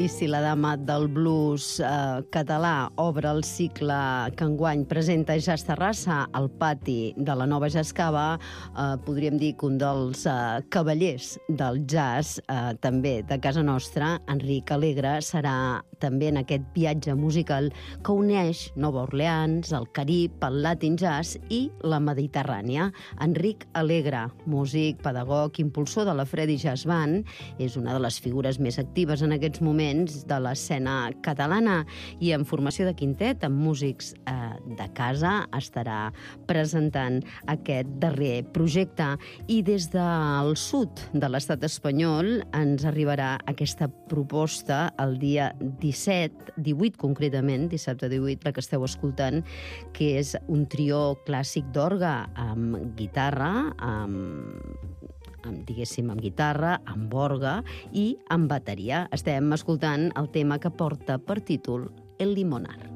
I si la dama del blues català obre el cicle que enguany presenta Jazz Terrassa al pati de la Nova Jazz Cava, podríem dir que un dels cavallers del jazz, també de casa nostra, Enric Alegre, serà també en aquest viatge musical que uneix Nova Orleans, el Carib, el Latin Jazz i la Mediterrània. Enric Alegre, músic, pedagog, impulsor de la Freddy Jazz Band, és una de les figures més actives en aquests moments de l'escena catalana i en formació de quintet, amb músics de casa, estarà presentant aquest darrer projecte. I des del sud de l'estat espanyol ens arribarà aquesta proposta el dia 18 concretament, dissabte 18, la que esteu escoltant, que és un trio clàssic d'orgue amb guitarra, amb guitarra, amb orgue i amb bateria. Estem escoltant el tema que porta per títol El Limonar.